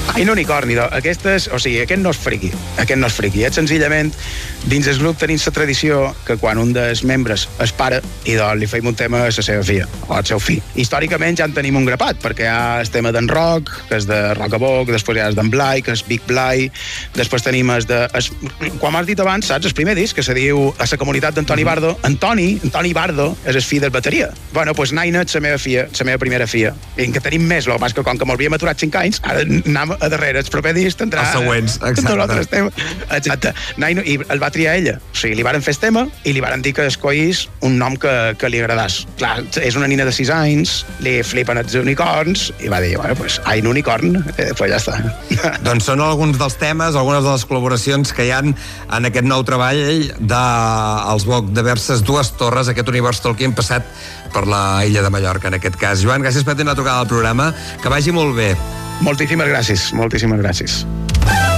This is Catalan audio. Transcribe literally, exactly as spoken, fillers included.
Ai, no unicorn, idò. Aquestes, o sigui, aquest no és friqui. Aquest no és friqui. És senzillament, dins el grup tenim la tradició que quan un dels membres es para, idò, li feim un tema a la seva filla, o al seu fill. Històricament ja en tenim un grapat, perquè hi ha el tema d'en Roc, que és de Rocaboc, després hi ha el d'en Blai, que és Big Blai, després tenim el de... Es, quan m'has dit abans, saps, el primer disc, que se diu a la comunitat d'Antoni Bardo. Antoni, Antoni Bardo, és el fill del bateria. Bueno, doncs Naina és la meva filla, la meva primera filla. I en que tenim més, el que passa que com que m'havíem aturat cinc anys, ara anem a darrere, el proper disc tindrà... Els següents, exacte. Exacte. Naina, i el va triar ella. O sigui, li varen fer el tema i li varen dir que escollís un nom que, que li agradàs. Clar, és una nina de sis anys, li flipen els unicorns, i va dir, bueno, pues, Ain Unicorn, eh, pues ja està. Doncs són alguns dels temes, algunes de les col·laboracions que hi ha en aquest nou treball dels Boc de Verses Dues Torres, aquest univers Tolkien passat per la illa de Mallorca, en aquest cas. Joan, gràcies per tenir la trucada al programa. Que vagi molt bé. Moltíssimes gràcies, moltíssimes gràcies.